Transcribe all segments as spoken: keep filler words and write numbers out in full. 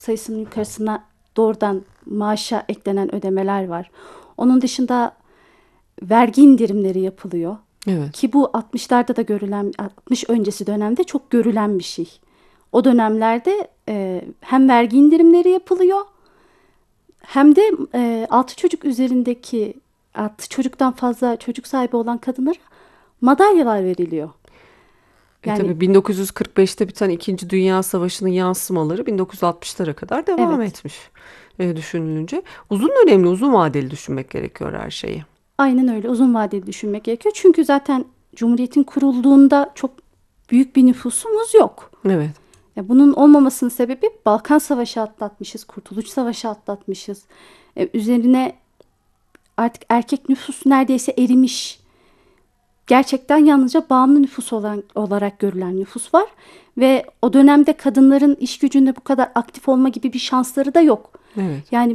sayısının yukarısına doğrudan maaşa eklenen ödemeler var. Onun dışında vergi indirimleri yapılıyor. Evet. Ki bu altmışlarda da görülen, altmış öncesi dönemde çok görülen bir şey. O dönemlerde e, hem vergi indirimleri yapılıyor hem de e, altı çocuk üzerindeki, altı çocuktan fazla çocuk sahibi olan kadınlara madalyalar veriliyor. E Yani tabii bin dokuz yüz kırk beşte biten İkinci Dünya Savaşı'nın yansımaları bin dokuz yüz altmışlara kadar devam evet, etmiş e, düşünülünce. Uzun dönemli, uzun vadeli düşünmek gerekiyor her şeyi. aynen öyle, uzun vadeli düşünmek gerekiyor. Çünkü zaten Cumhuriyet'in kurulduğunda çok büyük bir nüfusumuz yok. Evet. Ya bunun olmamasının sebebi Balkan Savaşı atlatmışız, Kurtuluş Savaşı atlatmışız. E, üzerine artık erkek nüfus neredeyse erimiş. Gerçekten yalnızca bağımlı nüfus olan, olarak görülen nüfus var. Ve o dönemde kadınların iş gücünde bu kadar aktif olma gibi bir şansları da yok. Evet. Yani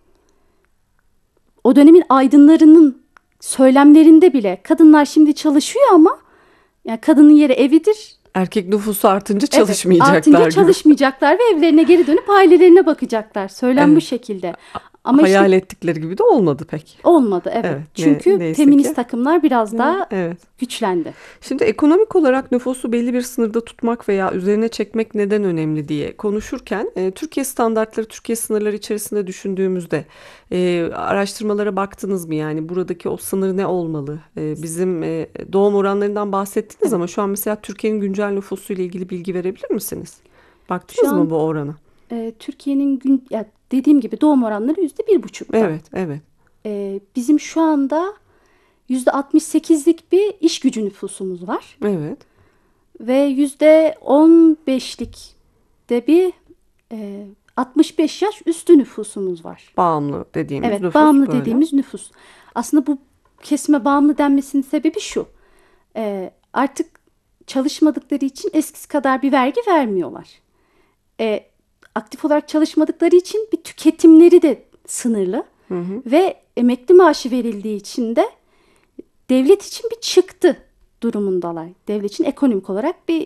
o dönemin aydınlarının söylemlerinde bile kadınlar şimdi çalışıyor ama yani kadının yeri evidir. Erkek nüfusu artınca Evet, çalışmayacaklar artınca gibi. çalışmayacaklar ve evlerine geri dönüp ailelerine bakacaklar. Söylem bu Evet. şekilde. Ama işte Hayal ettikleri gibi de olmadı pek. olmadı, evet. Evet, ne- Çünkü neyse feminist ki. takımlar biraz daha Evet. güçlendi. Şimdi ekonomik olarak nüfusu belli bir sınırda tutmak veya üzerine çekmek neden önemli diye konuşurken e, Türkiye standartları, Türkiye sınırları içerisinde düşündüğümüzde e, araştırmalara baktınız mı? Yani buradaki o sınır ne olmalı? E, bizim e, doğum oranlarından bahsettiniz Evet. ama şu an mesela Türkiye'nin güncel nüfusu ile ilgili bilgi verebilir misiniz? Şu Baktınız mı an bu orana? e, Türkiye'nin gün, ya dediğim gibi doğum oranları yüzde bir buçukta. Evet, evet, E, bizim şu anda yüzde altmış sekizlik bir iş gücü nüfusumuz var evet. ve yüzde on beşlik de bir e, altmış beş yaş üstü nüfusumuz var. Bağımlı dediğimiz Evet, nüfus bağımlı böyle. dediğimiz nüfus. Aslında bu kesime bağımlı denmesinin sebebi şu. E, artık çalışmadıkları için eskisi kadar bir vergi vermiyorlar. E, aktif olarak çalışmadıkları için bir tüketimleri de sınırlı. Hı hı. Ve emekli maaşı verildiği için de devlet için bir çıktı durumundalar. Devlet için ekonomik olarak bir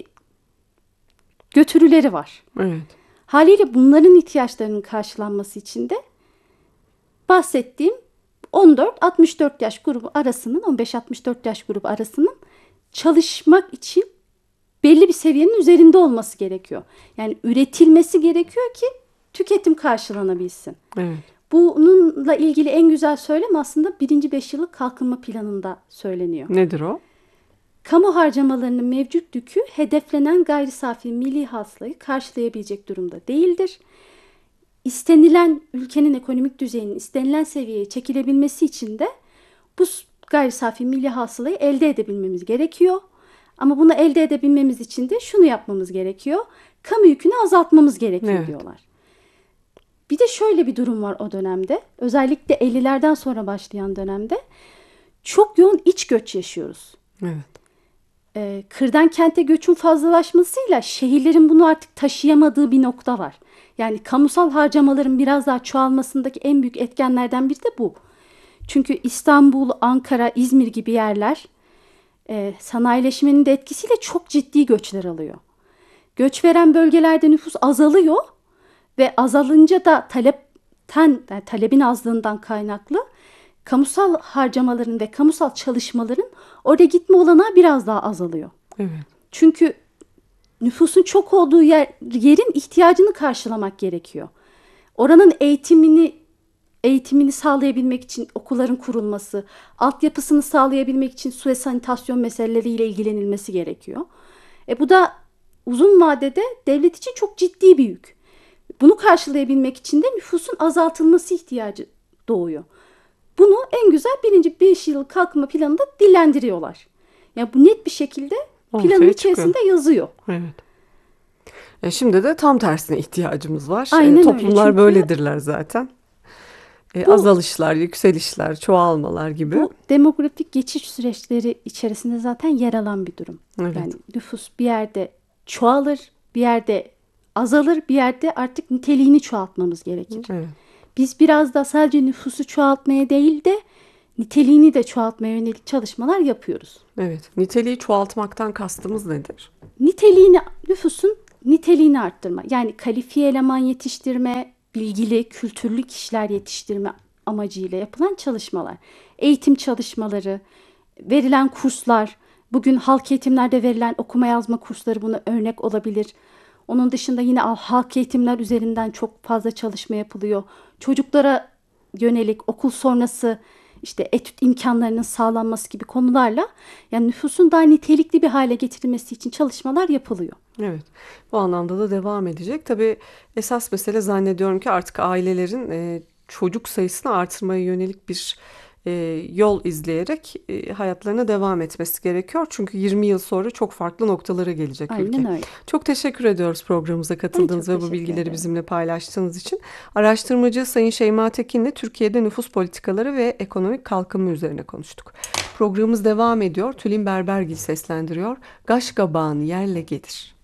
götürüleri var. Evet. Haliyle bunların ihtiyaçlarının karşılanması için de bahsettiğim on dört altmış dört yaş grubu arasının, on beş altmış dört yaş grubu arasının çalışmak için belli bir seviyenin üzerinde olması gerekiyor. Yani üretilmesi gerekiyor ki tüketim karşılanabilsin. Evet. Bununla ilgili en güzel söylem aslında birinci beş yıllık kalkınma planında söyleniyor. Nedir o? Kamu harcamalarının mevcut yükü hedeflenen gayri safi milli hasılayı karşılayabilecek durumda değildir. İstenilen ülkenin ekonomik düzeyinin istenilen seviyeye çekilebilmesi için de bu gayri safi milli hasılayı elde edebilmemiz gerekiyor. Ama bunu elde edebilmemiz için de şunu yapmamız gerekiyor. Kamu yükünü azaltmamız gerekiyor Evet. diyorlar. Bir de şöyle bir durum var o dönemde. Özellikle ellilerden sonra başlayan dönemde çok yoğun iç göç yaşıyoruz. Evet. Ee, kırdan kente göçün fazlalaşmasıyla şehirlerin bunu artık taşıyamadığı bir nokta var. Yani kamusal harcamaların biraz daha çoğalmasındaki en büyük etkenlerden biri de bu. Çünkü İstanbul, Ankara, İzmir gibi yerler e, sanayileşmenin de etkisiyle çok ciddi göçler alıyor. Göç veren bölgelerde nüfus azalıyor ve azalınca da talepten, yani talebin azlığından kaynaklı kamusal harcamaların ve kamusal çalışmaların oraya gitme olanağı biraz daha azalıyor. Evet. Çünkü nüfusun çok olduğu yer, yerin ihtiyacını karşılamak gerekiyor. Oranın eğitimini eğitimini sağlayabilmek için okulların kurulması, altyapısını sağlayabilmek için su ve sanitasyon meseleleriyle ilgilenilmesi gerekiyor. E bu da uzun vadede devlet için çok ciddi bir yük. Bunu karşılayabilmek için de nüfusun azaltılması ihtiyacı doğuyor. Bunu en güzel birinci beş yıl kalkınma planında dillendiriyorlar. Yani bu net bir şekilde planın Ortaya içerisinde çıkıyor. yazıyor. Evet. E şimdi de tam tersine ihtiyacımız var. E, Aynen öyle. toplumlar Çünkü böyledirler zaten. E, bu azalışlar, yükselişler, çoğalmalar gibi. bu demografik geçiş süreçleri içerisinde zaten yer alan bir durum. Evet. Yani nüfus bir yerde çoğalır, bir yerde azalır, bir yerde artık niteliğini çoğaltmamız gerekir. Evet. Biz biraz da sadece nüfusu çoğaltmaya değil de niteliğini de çoğaltmaya yönelik çalışmalar yapıyoruz. Evet. Niteliği çoğaltmaktan kastımız nedir? Niteliğini, nüfusun niteliğini arttırma. Yani kalifiye eleman yetiştirme, bilgili, kültürlü kişiler yetiştirme amacıyla yapılan çalışmalar. Eğitim çalışmaları, verilen kurslar, bugün halk eğitimlerde verilen okuma yazma kursları buna örnek olabilir. Onun dışında yine halk eğitimler üzerinden çok fazla çalışma yapılıyor. Çocuklara yönelik okul sonrası işte etüt imkanlarının sağlanması gibi konularla yani nüfusun daha nitelikli bir hale getirilmesi için çalışmalar yapılıyor. Evet, bu anlamda da devam edecek. Tabii esas mesele zannediyorum ki artık ailelerin e, çocuk sayısını artırmaya yönelik bir e, yol izleyerek e, hayatlarına devam etmesi gerekiyor. Çünkü yirmi yıl sonra çok farklı noktalara gelecek ülke. Aynen öyle. Çok teşekkür ediyoruz programımıza Ben katıldığınız çok ve bu teşekkür bilgileri ederim. bizimle paylaştığınız için. Araştırmacı Sayın Şeyma Tekin'le Türkiye'de nüfus politikaları ve ekonomik kalkınma üzerine konuştuk. Programımız devam ediyor. Tülin Berbergil seslendiriyor. Gaş gabağın yerle gelir.